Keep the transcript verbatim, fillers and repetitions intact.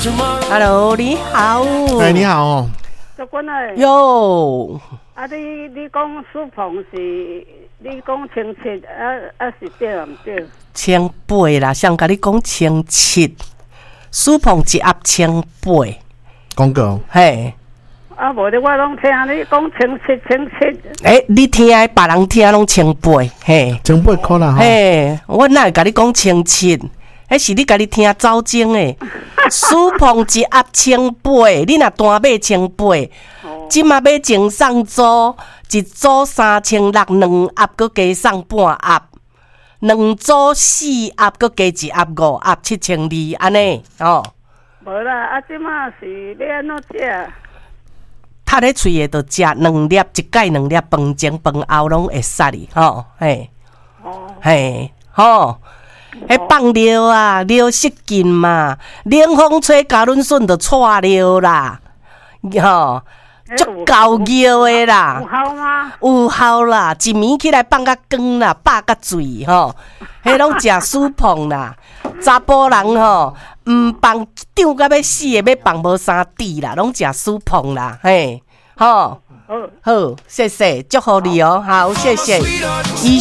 Hello， 你好。 哎，你好哦。 做官诶。 哟。 啊，你你讲苏鹏是，你讲清七啊啊是对啊，唔对？ 千八啦，谁甲你讲千七？苏鹏一盒千八。 广告。 嘿。 啊，无咧，我拢听你讲千七千七。 诶、欸，你听的，别人听拢千八，嘿。 千八块啦， 嘿，我哪会甲你讲千七？迄是你家己听走精诶，苏鹏一盒千八，你若单买千八，即马要前送组，一组三千六，两盒搁加送半盒，两组四盒搁加一盒五盒七千二，安尼哦。 无啦，啊，即马是要安怎食？ 拍咧喙诶，着食两粒，一盖两粒，饭前饭后拢会使哩，吼，嘿， 哦， 嘿，吼。迄放尿啊，尿失禁嘛，冷风吹加仑笋就错尿啦，吼，足够尿的啦。 有效吗？ 有效啦，一暝起来放甲光啦，饱甲醉吼，迄拢食苏鹏啦。查甫人吼，毋放张甲要死的，要放无三滴啦，拢食苏鹏啦，嘿，吼。好，好，谢谢，祝福你哦，好，谢谢。